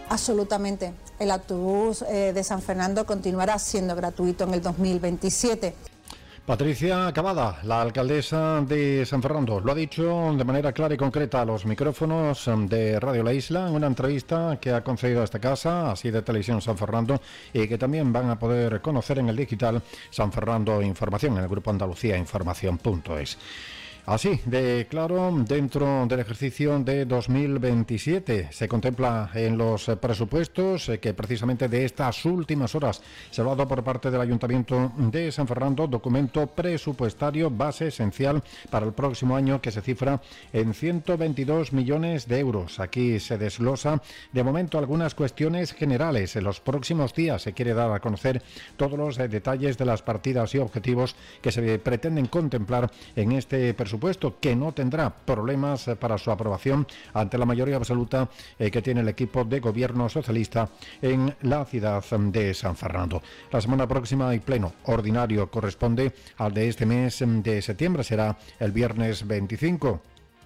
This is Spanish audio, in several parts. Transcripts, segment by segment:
Absolutamente. El autobús de San Fernando continuará siendo gratuito en el 2027. Patricia Cavada, la alcaldesa de San Fernando, lo ha dicho de manera clara y concreta a los micrófonos de Radio La Isla en una entrevista que ha concedido a esta casa, así de Televisión San Fernando, y que también van a poder conocer en el digital San Fernando Información, en el grupo Andalucía Información.es. Así de claro, dentro del ejercicio de 2027 se contempla en los presupuestos que precisamente de estas últimas horas se ha dado por parte del Ayuntamiento de San Fernando documento presupuestario base esencial para el próximo año que se cifra en 122 millones de euros. Aquí se desglosa de momento algunas cuestiones generales. En los próximos días se quiere dar a conocer todos los detalles de las partidas y objetivos que se pretenden contemplar en este presupuesto, que no tendrá problemas para su aprobación ante la mayoría absoluta que tiene el equipo de gobierno socialista en la ciudad de San Fernando. La semana próxima el pleno ordinario corresponde al de este mes de septiembre, será el viernes 25,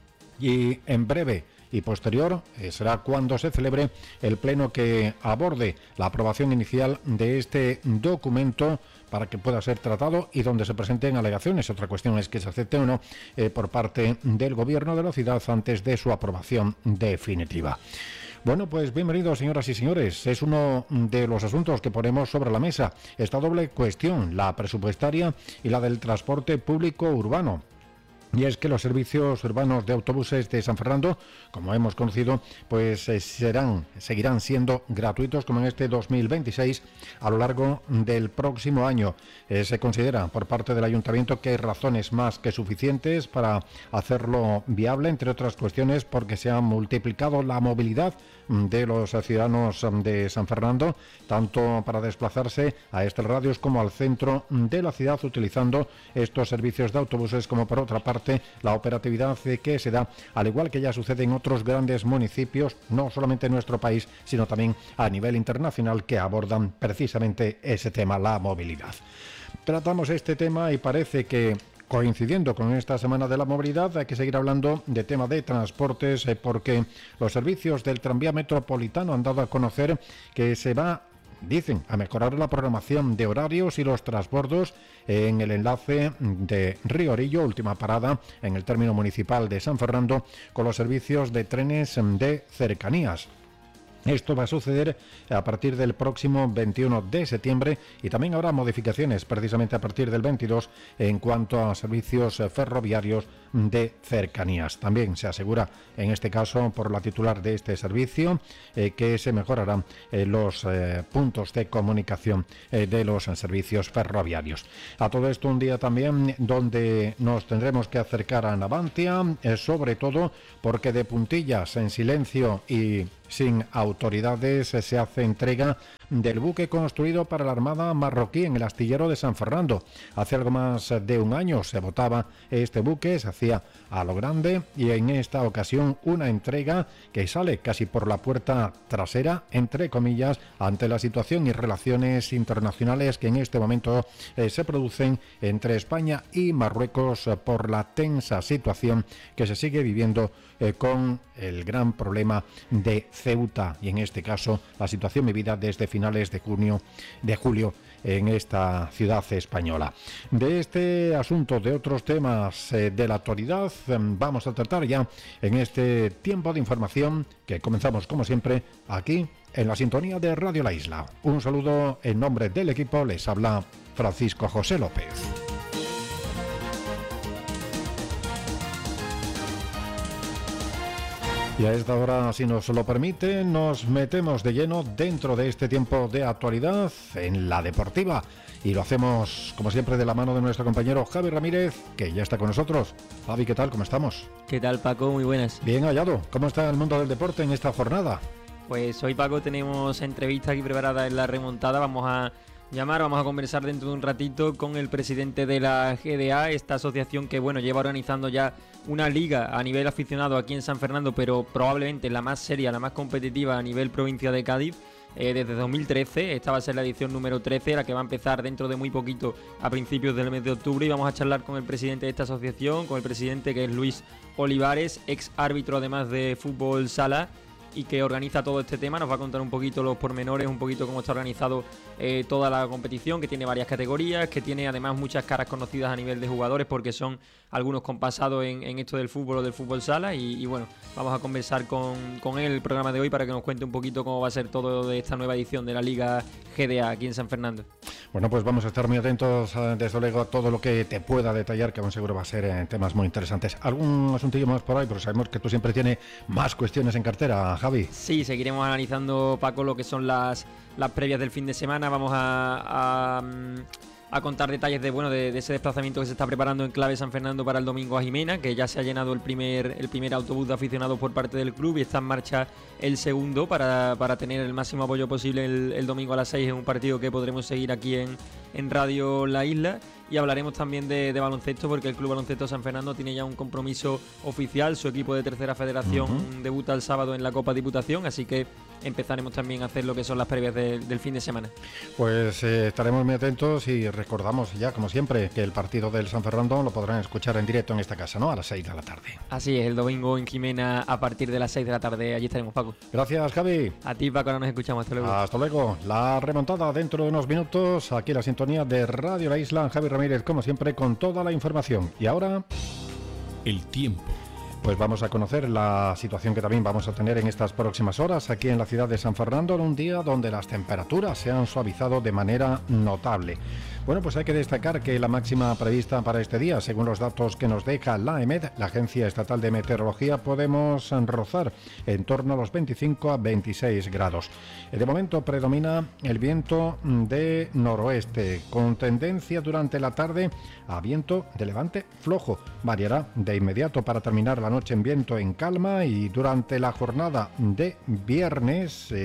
y en breve y posterior será cuando se celebre el pleno que aborde la aprobación inicial de este documento para que pueda ser tratado y donde se presenten alegaciones. Otra cuestión es que se acepte o no por parte del gobierno de la ciudad antes de su aprobación definitiva. Bueno, pues bienvenidos, señoras y señores. Es uno de los asuntos que ponemos sobre la mesa. Esta doble cuestión, la presupuestaria y la del transporte público urbano. Y es que los servicios urbanos de autobuses de San Fernando, como hemos conocido, pues seguirán siendo gratuitos como en este 2026 a lo largo del próximo año. Se considera por parte del Ayuntamiento que hay razones más que suficientes para hacerlo viable, entre otras cuestiones porque se ha multiplicado la movilidad de los ciudadanos de San Fernando, tanto para desplazarse a estos radios como al centro de la ciudad utilizando estos servicios de autobuses, como por otra parte la operatividad que se da, al igual que ya sucede en otros grandes municipios, no solamente en nuestro país, sino también a nivel internacional, que abordan precisamente ese tema, la movilidad. Tratamos este tema y parece que, coincidiendo con esta semana de la movilidad, hay que seguir hablando de tema de transportes, porque los servicios del tranvía metropolitano han dado a conocer que se va, dicen, a mejorar la programación de horarios y los transbordos en el enlace de Río Orillo, última parada en el término municipal de San Fernando, con los servicios de trenes de cercanías. Esto va a suceder a partir del próximo 21 de septiembre y también habrá modificaciones precisamente a partir del 22 en cuanto a servicios ferroviarios de cercanías. También se asegura, en este caso por la titular de este servicio, que se mejorarán los puntos de comunicación de los servicios ferroviarios. A todo esto, un día también donde nos tendremos que acercar a Navantia, sobre todo porque de puntillas, en silencio y sin autoridades, se hace entrega del buque construido para la Armada marroquí en el astillero de San Fernando. Hace algo más de un año se votaba este buque, se hacía a lo grande, y en esta ocasión una entrega que sale casi por la puerta trasera, entre comillas, ante la situación y relaciones internacionales que en este momento se producen entre España y Marruecos por la tensa situación que se sigue viviendo con el gran problema de Ceuta, y en este caso la situación vivida desde finales de julio en esta ciudad española. De este asunto, de otros temas de la actualidad, vamos a tratar ya en este tiempo de información que comenzamos como siempre aquí en la sintonía de Radio La Isla. Un saludo en nombre del equipo, les habla Francisco José López. Y a esta hora, si nos lo permite, nos metemos de lleno dentro de este tiempo de actualidad en la deportiva. Y lo hacemos, como siempre, de la mano de nuestro compañero Javi Ramírez, que ya está con nosotros. Javi, ¿qué tal? ¿Cómo estamos? ¿Qué tal, Paco? Muy buenas. Bien hallado. ¿Cómo está el mundo del deporte en esta jornada? Pues hoy, Paco, tenemos entrevista aquí preparada en la remontada. Vamos a conversar dentro de un ratito con el presidente de la GDA, esta asociación que, bueno, lleva organizando ya una liga a nivel aficionado aquí en San Fernando, pero probablemente la más seria, la más competitiva a nivel provincia de Cádiz, desde 2013. Esta va a ser la edición número 13, la que va a empezar dentro de muy poquito, a principios del mes de octubre, y vamos a charlar con el presidente de esta asociación, con el presidente, que es Luis Olivares, ex árbitro además de fútbol sala, y que organiza todo este tema. Nos va a contar un poquito los pormenores, un poquito cómo está organizado toda la competición, que tiene varias categorías, que tiene además muchas caras conocidas a nivel de jugadores, porque son algunos compasados en esto del fútbol o del fútbol sala. Y bueno, vamos a conversar con él el programa de hoy para que nos cuente un poquito cómo va a ser todo de esta nueva edición de la Liga GDA aquí en San Fernando. Bueno, pues vamos a estar muy atentos, desde luego, a todo lo que te pueda detallar, que aún seguro va a ser temas muy interesantes. ¿Algún asuntillo más por ahí? Porque sabemos que tú siempre tienes más cuestiones en cartera, Javi. Sí, seguiremos analizando, Paco, lo que son las previas del fin de semana. Vamos a contar detalles de ese desplazamiento que se está preparando en clave San Fernando para el domingo a Jimena, que ya se ha llenado el primer autobús de aficionados por parte del club y está en marcha el segundo para tener el máximo apoyo posible el domingo a las 6 en un partido que podremos seguir aquí en Radio La Isla. Y hablaremos también de baloncesto, porque el Club Baloncesto San Fernando tiene ya un compromiso oficial. Su equipo de tercera federación debuta el sábado en la Copa Diputación, así que empezaremos también a hacer lo que son las previas del fin de semana. Pues estaremos muy atentos y recordamos ya, como siempre, que el partido del San Fernando lo podrán escuchar en directo en esta casa, ¿no? A las 6 de la tarde. Así es, el domingo en Jimena a partir de las 6 de la tarde. Allí estaremos, Paco. Gracias, Javi. A ti, Paco, ahora nos escuchamos. Hasta luego. Hasta luego. La remontada dentro de unos minutos, aquí la sintonía de Radio La Isla. Javi Ramírez, como siempre, con toda la información. Y ahora, el tiempo. Pues vamos a conocer la situación que también vamos a tener en estas próximas horas aquí en la ciudad de San Fernando, en un día donde las temperaturas se han suavizado de manera notable. Bueno, pues hay que destacar que la máxima prevista para este día, según los datos que nos deja la EMET, la Agencia Estatal de Meteorología, podemos rozar en torno a los 25 a 26 grados. De momento predomina el viento de noroeste, con tendencia durante la tarde a viento de levante flojo. Variará de inmediato para terminar la noche en viento en calma, y durante la jornada de viernes,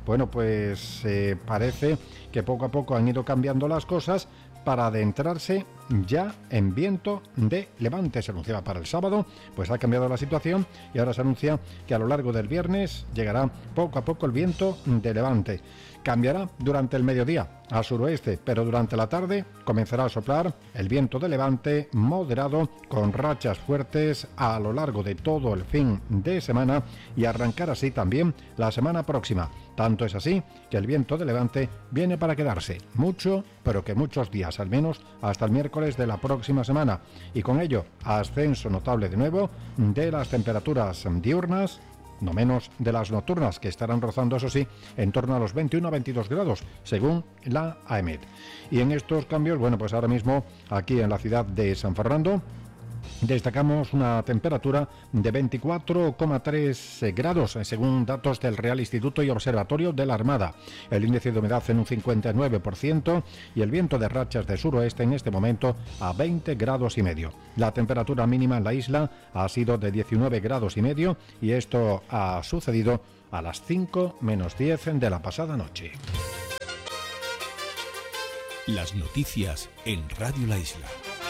parece que poco a poco han ido cambiando las cosas para adentrarse ya en viento de levante. Se anunciaba para el sábado, pues ha cambiado la situación y ahora se anuncia que a lo largo del viernes llegará poco a poco el viento de levante. Cambiará durante el mediodía a suroeste, pero durante la tarde comenzará a soplar el viento de levante moderado con rachas fuertes a lo largo de todo el fin de semana y arrancar así también la semana próxima. Tanto es así que el viento de levante viene para quedarse mucho, pero que muchos días, al menos hasta el miércoles de la próxima semana, y con ello ascenso notable de nuevo de las temperaturas diurnas, no menos de las nocturnas, que estarán rozando, eso sí, en torno a los 21 a 22 grados, según la AEMET. Y en estos cambios, bueno, pues ahora mismo aquí en la ciudad de San Fernando destacamos una temperatura de 24,3 grados, según datos del Real Instituto y Observatorio de la Armada. El índice de humedad en un 59% y el viento de rachas de suroeste en este momento a 20 grados y medio. La temperatura mínima en la isla ha sido de 19 grados y medio y esto ha sucedido a las 5 menos 10 de la pasada noche. Las noticias en Radio La Isla.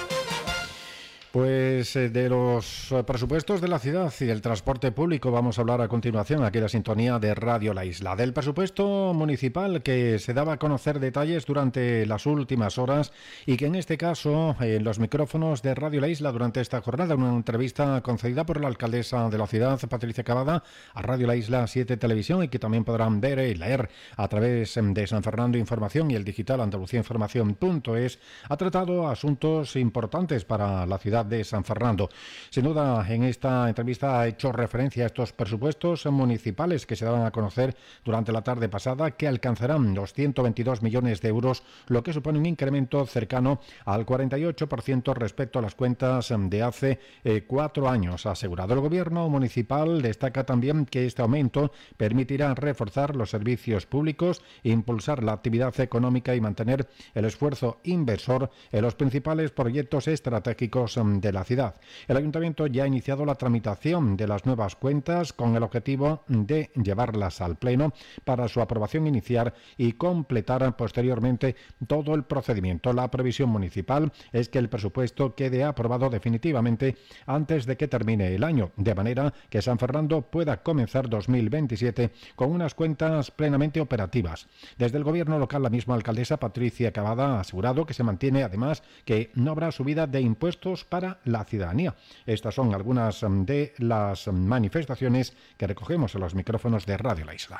Pues de los presupuestos de la ciudad y del transporte público vamos a hablar a continuación aquí en la sintonía de Radio La Isla. Del presupuesto municipal, que se daba a conocer detalles durante las últimas horas y que en este caso en los micrófonos de Radio La Isla durante esta jornada, una entrevista concedida por la alcaldesa de la ciudad, Patricia Cavada, a Radio La Isla 7 Televisión, y que también podrán ver y leer a través de San Fernando Información y el digital andaluciainformación.es, ha tratado asuntos importantes para la ciudad de San Fernando. Sin duda, en esta entrevista ha hecho referencia a estos presupuestos municipales que se daban a conocer durante la tarde pasada, que alcanzarán los 122 millones de euros, lo que supone un incremento cercano al 48% respecto a las cuentas de hace 4 años. Ha asegurado el gobierno municipal. Destaca también que este aumento permitirá reforzar los servicios públicos, impulsar la actividad económica y mantener el esfuerzo inversor en los principales proyectos estratégicos de la ciudad. El ayuntamiento ya ha iniciado la tramitación de las nuevas cuentas con el objetivo de llevarlas al pleno para su aprobación inicial y completar posteriormente todo el procedimiento. La previsión municipal es que el presupuesto quede aprobado definitivamente antes de que termine el año, de manera que San Fernando pueda comenzar 2027 con unas cuentas plenamente operativas. Desde el gobierno local, la misma alcaldesa Patricia Cavada ha asegurado que se mantiene además que no habrá subida de impuestos para para la ciudadanía. Estas son algunas de las manifestaciones que recogemos en los micrófonos de Radio La Isla.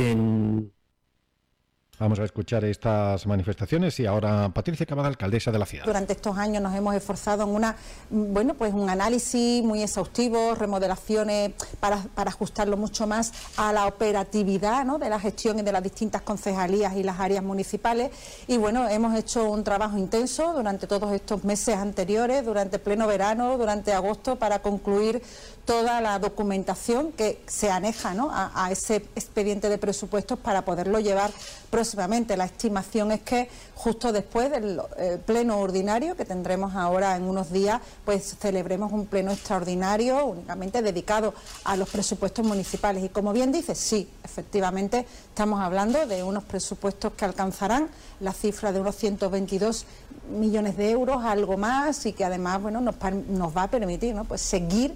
Vamos a escuchar estas manifestaciones y ahora Patricia Cavada, alcaldesa de la ciudad. Durante estos años nos hemos esforzado en un análisis muy exhaustivo, remodelaciones para ajustarlo mucho más a la operatividad, ¿no?, de la gestión y de las distintas concejalías y las áreas municipales. Y bueno, hemos hecho un trabajo intenso durante todos estos meses anteriores, durante pleno verano, durante agosto, para concluir toda la documentación que se aneja, ¿no?, a ese expediente de presupuestos para poderlo llevar próximamente. La estimación es que justo después del pleno ordinario que tendremos ahora en unos días, pues celebremos un pleno extraordinario únicamente dedicado a los presupuestos municipales. Y como bien dice, sí, efectivamente estamos hablando de unos presupuestos que alcanzarán la cifra de unos 122 millones de euros, algo más, y que además, bueno, nos va a permitir, ¿no?, pues seguir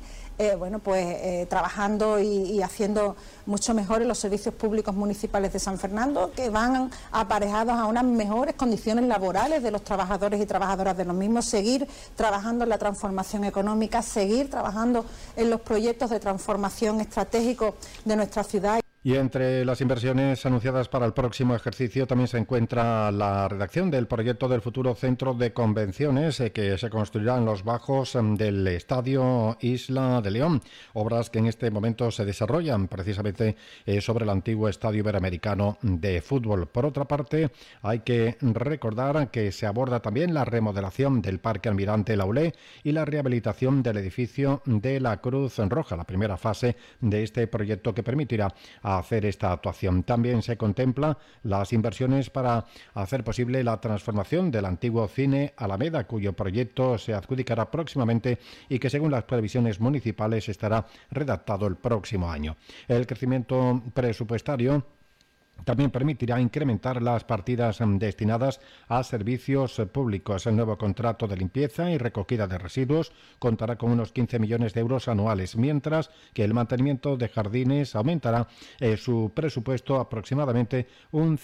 trabajando y haciendo mucho mejor en los servicios públicos municipales de San Fernando, que van aparejados a unas mejores condiciones laborales de los trabajadores y trabajadoras de los mismos, seguir trabajando en la transformación económica, seguir trabajando en los proyectos de transformación estratégico de nuestra ciudad. Y entre las inversiones anunciadas para el próximo ejercicio también se encuentra la redacción del proyecto del futuro centro de convenciones que se construirá en los bajos del Estadio Isla de León, obras que en este momento se desarrollan precisamente sobre el antiguo Estadio Iberoamericano de fútbol. Por otra parte, hay que recordar que se aborda también la remodelación del Parque Almirante Laulé y la rehabilitación del edificio de la Cruz Roja, la primera fase de este proyecto que permitirá hacer esta actuación. También se contempla las inversiones para hacer posible la transformación del antiguo Cine Alameda, cuyo proyecto se adjudicará próximamente y que, según las previsiones municipales, estará redactado el próximo año. El crecimiento presupuestario también permitirá incrementar las partidas destinadas a servicios públicos. El nuevo contrato de limpieza y recogida de residuos contará con unos 15 millones de euros anuales, mientras que el mantenimiento de jardines aumentará su presupuesto aproximadamente un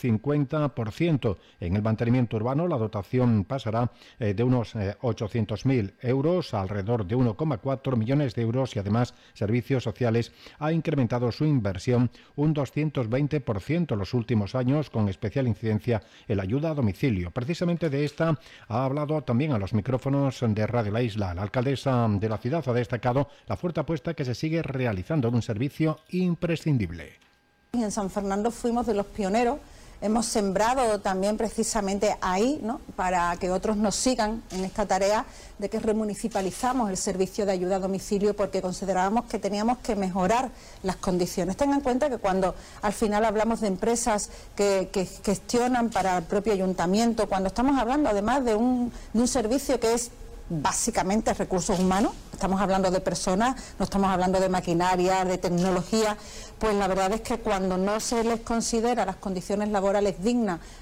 50%. En el mantenimiento urbano, la dotación pasará de unos 800.000 euros a alrededor de 1,4 millones de euros y además Servicios Sociales ha incrementado su inversión un 220% los últimos años, con especial incidencia en la ayuda a domicilio. Precisamente de esta ha hablado también a los micrófonos de Radio La Isla. La alcaldesa de la ciudad ha destacado la fuerte apuesta que se sigue realizando en un servicio imprescindible. En San Fernando fuimos de los pioneros. Hemos sembrado también precisamente ahí, ¿no?, para que otros nos sigan en esta tarea de que remunicipalizamos el servicio de ayuda a domicilio, porque considerábamos que teníamos que mejorar las condiciones. Tengan en cuenta que cuando al final hablamos de empresas que gestionan para el propio ayuntamiento, cuando estamos hablando además de un servicio que es básicamente recursos humanos, estamos hablando de personas, no estamos hablando de maquinaria, de tecnología, pues la verdad es que cuando no se les considera las condiciones laborales dignas